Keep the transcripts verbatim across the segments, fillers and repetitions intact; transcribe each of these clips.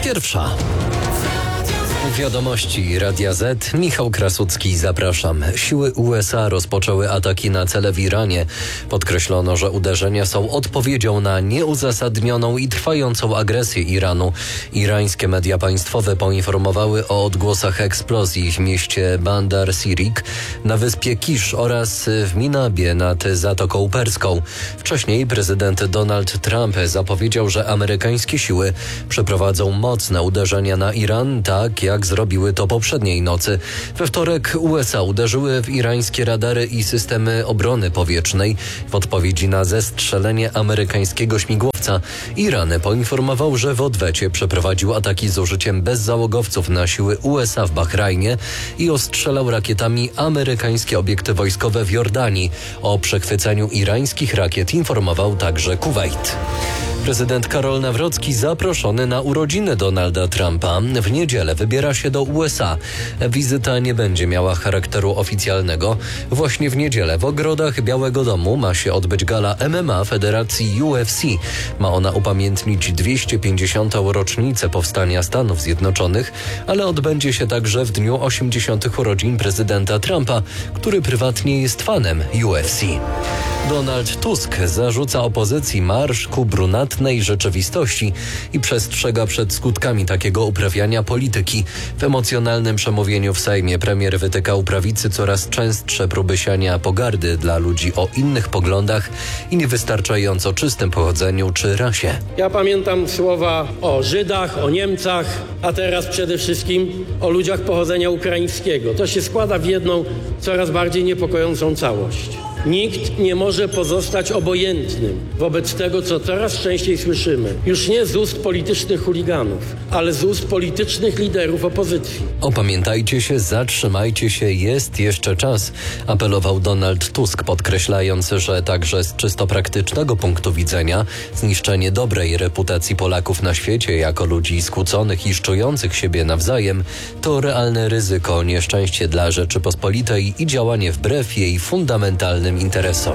pierwsza. Wiadomości Radia Z. Michał Krasucki, zapraszam. Siły U S A rozpoczęły ataki na cele w Iranie. Podkreślono, że uderzenia są odpowiedzią na nieuzasadnioną i trwającą agresję Iranu. Irańskie media państwowe poinformowały o odgłosach eksplozji w mieście Bandar Sirik, na wyspie Kisz oraz w Minabie nad Zatoką Perską. Wcześniej prezydent Donald Trump zapowiedział, że amerykańskie siły przeprowadzą mocne uderzenia na Iran, tak jak zrobiły to poprzedniej nocy. We wtorek U S A uderzyły w irańskie radary i systemy obrony powietrznej w odpowiedzi na zestrzelenie amerykańskiego śmigłowca. Iran poinformował, że w odwecie przeprowadził ataki z użyciem bezzałogowców na siły U S A w Bahrajnie i ostrzelał rakietami amerykańskie obiekty wojskowe w Jordanii. O przechwyceniu irańskich rakiet informował także Kuwait. Prezydent Karol Nawrocki zaproszony na urodziny Donalda Trumpa w niedzielę wybiera się do U S A. Wizyta nie będzie miała charakteru oficjalnego. Właśnie w niedzielę w ogrodach Białego Domu ma się odbyć gala M M A Federacji U F C. Ma ona upamiętnić dwieście pięćdziesiątą rocznicę powstania Stanów Zjednoczonych, ale odbędzie się także w dniu osiemdziesiątych urodzin prezydenta Trumpa, który prywatnie jest fanem U F C. Donald Tusk zarzuca opozycji marsz ku brunatnej rzeczywistości i przestrzega przed skutkami takiego uprawiania polityki. W emocjonalnym przemówieniu w Sejmie premier wytykał prawicy coraz częstsze próby siania pogardy dla ludzi o innych poglądach i niewystarczająco czystym pochodzeniu czy rasie. Ja pamiętam słowa o Żydach, o Niemcach, a teraz przede wszystkim o ludziach pochodzenia ukraińskiego. To się składa w jedną coraz bardziej niepokojącą całość. Nikt nie może pozostać obojętnym wobec tego, co coraz częściej słyszymy. Już nie z ust politycznych chuliganów, ale z ust politycznych liderów opozycji. Opamiętajcie się, zatrzymajcie się, jest jeszcze czas, apelował Donald Tusk, podkreślając, że także z czysto praktycznego punktu widzenia zniszczenie dobrej reputacji Polaków na świecie jako ludzi skłóconych i szczujących siebie nawzajem to realne ryzyko, nieszczęście dla Rzeczypospolitej i działanie wbrew jej fundamentalnym interesom.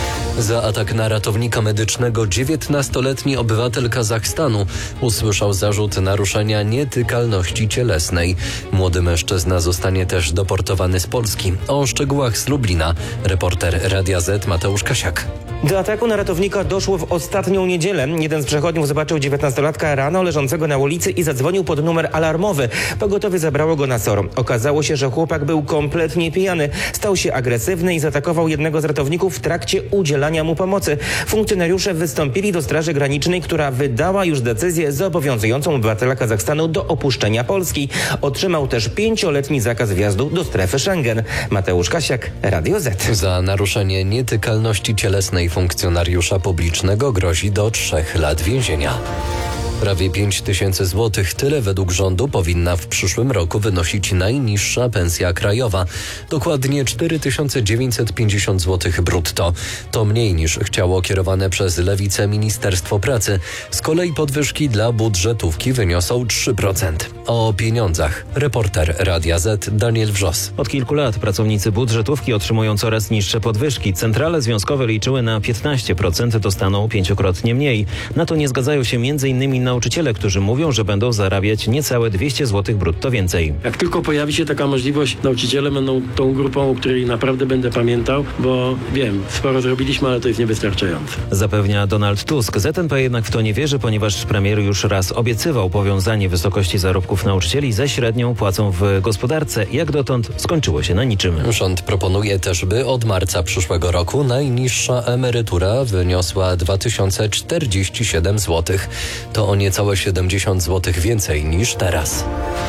Za atak na ratownika medycznego dziewiętnastoletni obywatel Kazachstanu usłyszał zarzut naruszenia nietykalności cielesnej. Młody mężczyzna zostanie też deportowany z Polski. O szczegółach z Lublina reporter Radia Z Mateusz Kasiak. Do ataku na ratownika doszło w ostatnią niedzielę. Jeden z przechodniów zobaczył dziewiętnastolatka rano leżącego na ulicy i zadzwonił pod numer alarmowy. Pogotowie zabrało go na SOR. Okazało się, że chłopak był kompletnie pijany. Stał się agresywny i zaatakował jednego z ratowników w trakcie udzielania mu pomocy. Funkcjonariusze wystąpili do Straży Granicznej, która wydała już decyzję zobowiązującą obywatela Kazachstanu do opuszczenia Polski. Otrzymał też pięcioletni zakaz wjazdu do strefy Schengen. Mateusz Kasiak, Radio Z. Za naruszenie nietykalności cielesnej funkcjonariusza publicznego grozi do trzech lat więzienia. Prawie pięć tysięcy złotych, tyle według rządu powinna w przyszłym roku wynosić najniższa pensja krajowa. Dokładnie cztery tysiące dziewięćset pięćdziesiąt złotych brutto. To mniej niż chciało kierowane przez Lewicę Ministerstwo Pracy. Z kolei podwyżki dla budżetówki wyniosą trzy procent. O pieniądzach reporter Radia Z Daniel Wrzos. Od kilku lat pracownicy budżetówki otrzymują coraz niższe podwyżki. Centrale związkowe liczyły na piętnaście procent, dostaną pięciokrotnie mniej. Na to nie zgadzają się między innymi nauczyciele, którzy mówią, że będą zarabiać niecałe dwieście złotych brutto więcej. Jak tylko pojawi się taka możliwość, nauczyciele będą tą grupą, o której naprawdę będę pamiętał, bo wiem, sporo zrobiliśmy, ale to jest niewystarczające. Zapewnia Donald Tusk. Z N P jednak w to nie wierzy, ponieważ premier już raz obiecywał powiązanie wysokości zarobków nauczycieli ze średnią płacą w gospodarce. Jak dotąd skończyło się na niczym. Rząd proponuje też, by od marca przyszłego roku najniższa emerytura wyniosła dwa tysiące czterdzieści siedem złotych. To o niecałe siedemdziesiąt złotych więcej niż teraz.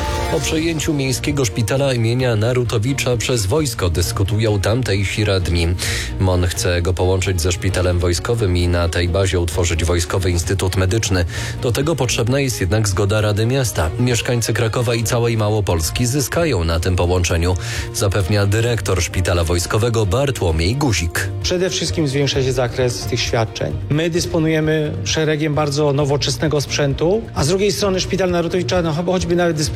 O przejęciu miejskiego szpitala imienia Narutowicza przez wojsko dyskutują tamtejsi radni. M O N chce go połączyć ze szpitalem wojskowym i na tej bazie utworzyć Wojskowy Instytut Medyczny. Do tego potrzebna jest jednak zgoda Rady Miasta. Mieszkańcy Krakowa i całej Małopolski zyskają na tym połączeniu, zapewnia dyrektor szpitala wojskowego Bartłomiej Guzik. Przede wszystkim zwiększa się zakres tych świadczeń. My dysponujemy szeregiem bardzo nowoczesnego sprzętu, a z drugiej strony szpital Narutowicza no, choćby nawet dysponuje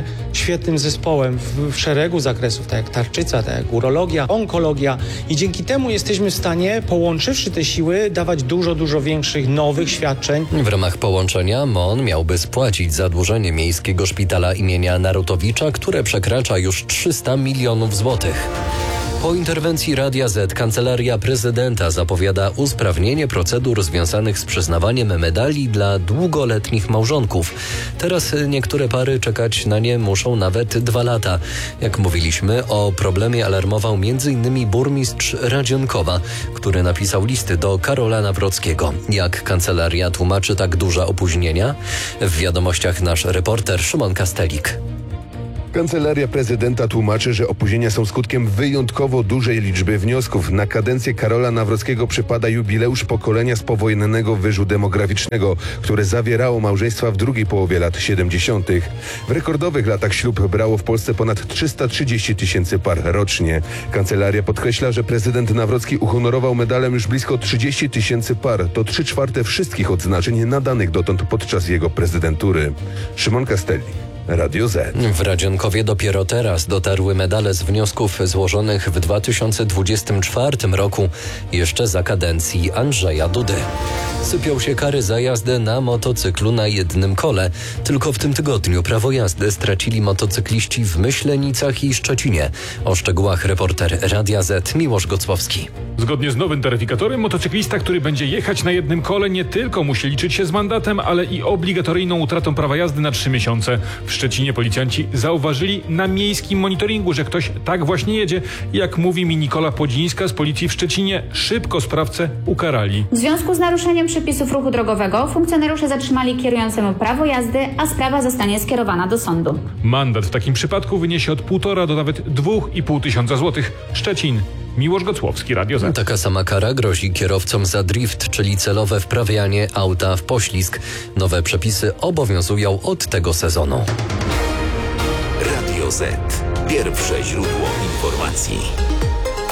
świetnym zespołem w, w szeregu zakresów, tak jak tarczyca, tak jak urologia, onkologia i dzięki temu jesteśmy w stanie, połączywszy te siły, dawać dużo, dużo większych nowych świadczeń. W ramach połączenia M O N miałby spłacić zadłużenie Miejskiego Szpitala imienia Narutowicza, które przekracza już trzysta milionów złotych. Po interwencji Radia Z Kancelaria Prezydenta zapowiada usprawnienie procedur związanych z przyznawaniem medali dla długoletnich małżonków. Teraz niektóre pary czekać na nie muszą nawet dwa lata. Jak mówiliśmy, o problemie alarmował między innymi burmistrz Radzionkowa, który napisał listy do Karola Nawrockiego. Jak kancelaria tłumaczy tak duże opóźnienia? W wiadomościach nasz reporter Szymon Kastelik. Kancelaria Prezydenta tłumaczy, że opóźnienia są skutkiem wyjątkowo dużej liczby wniosków. Na kadencję Karola Nawrockiego przypada jubileusz pokolenia z powojennego wyżu demograficznego, które zawierało małżeństwa w drugiej połowie lat siedemdziesiątych. W rekordowych latach ślub brało w Polsce ponad trzysta trzydzieści tysięcy par rocznie. Kancelaria podkreśla, że prezydent Nawrocki uhonorował medalem już blisko trzydzieści tysięcy par. To trzy czwarte wszystkich odznaczeń nadanych dotąd podczas jego prezydentury. Szymon Kastelik. Radio Z. W Radzionkowie dopiero teraz dotarły medale z wniosków złożonych w dwa tysiące dwudziestym czwartym roku, jeszcze za kadencji Andrzeja Dudy. Sypią się kary za jazdę na motocyklu na jednym kole. Tylko w tym tygodniu prawo jazdy stracili motocykliści w Myślenicach i Szczecinie. O szczegółach reporter Radia Z Miłosz Gocłowski. Zgodnie z nowym taryfikatorem motocyklista, który będzie jechać na jednym kole, nie tylko musi liczyć się z mandatem, ale i obligatoryjną utratą prawa jazdy na trzy miesiące. W Szczecinie policjanci zauważyli na miejskim monitoringu, że ktoś tak właśnie jedzie. Jak mówi mi Nikola Podzińska z policji w Szczecinie, szybko sprawcę ukarali. W związku z naruszeniem przepisów ruchu drogowego funkcjonariusze zatrzymali kierującemu prawo jazdy, a sprawa zostanie skierowana do sądu. Mandat w takim przypadku wyniesie od półtora do nawet dwóch i pół tysiąca złotych. Szczecin. Miłosz Gocłowski, Radio Z. Taka sama kara grozi kierowcom za drift, czyli celowe wprawianie auta w poślizg. Nowe przepisy obowiązują od tego sezonu. Radio Z. Pierwsze źródło informacji.